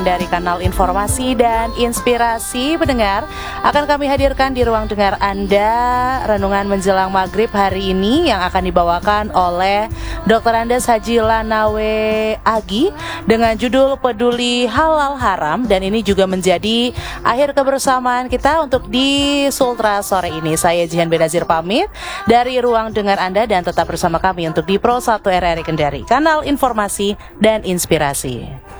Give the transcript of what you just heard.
Dari kanal informasi dan inspirasi pendengar akan kami hadirkan di ruang dengar Anda renungan menjelang maghrib hari ini yang akan dibawakan oleh Dr. Andes Haji Lanawe Agi dengan judul Peduli Halal Haram, dan ini juga menjadi akhir kebersamaan kita untuk di Sultra sore ini. Saya Jihan Benazir pamit dari ruang dengar Anda dan tetap bersama kami untuk di Pro 1 RRI Kendari, kanal informasi dan inspirasi.